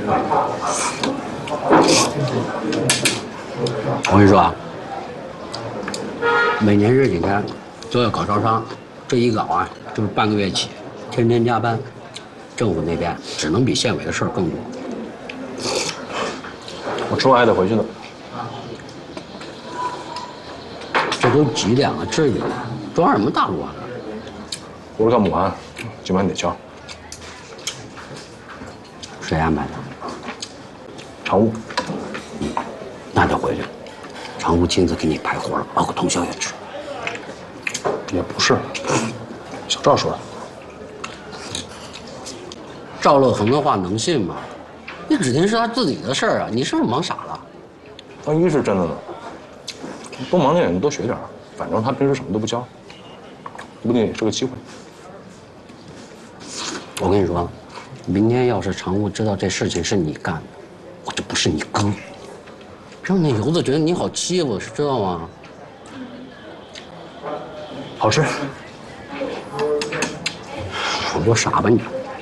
我跟你说啊，每年这几天都要搞招商，这一搞啊，就是半个月起，天天加班，政府那边只能比县委的事儿更多。 我吃完还得回去呢。 这都几点了，至于吗？装什么大乱啊？ 我是干母案，今晚得交。 谁安排的？ 常务。 那就回去，常务亲自给你排活了，熬个通宵也值。 也不是，小赵说的。 赵乐恒的话能信吗？那指定是他自己的事儿啊！你是不是忙傻了？ 万一是真的呢？多忙点，多学点，反正他平时什么都不教，说不定也是个机会。 我跟你说，明天要是常务知道这事情是你干的，我就不是你哥，让那游子觉得你好欺负，是知道吗？ 好吃。 我多傻吧你！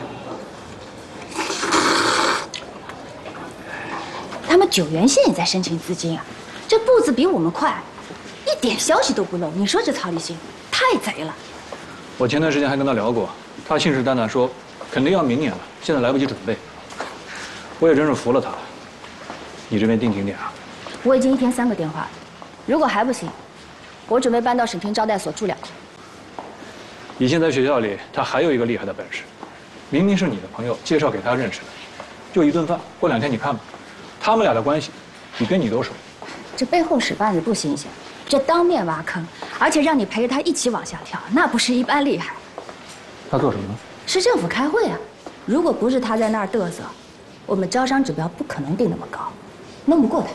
他们9原县也在申请资金啊，这步子比我们快，一点消息都不漏。你说这曹立新太贼了。 我前段时间还跟他聊过，他信誓旦旦说肯定要明年了，现在来不及准备。我也真是服了他了。你这边定景点啊？ 我已经1天3个电话了，如果还不行，我准备搬到省厅招待所住2天。 以前在学校里，他还有一个厉害的本事，明明是你的朋友介绍给他认识的，就一顿饭，过2天你看吧，他们俩的关系比跟你都熟。 这背后使绊子不新鲜，这当面挖坑，而且让你陪着他一起往下跳，那不是一般厉害。 他做什么呢？ 市政府开会啊，如果不是他在那儿嘚瑟，我们招商指标不可能定那么高，弄不过他。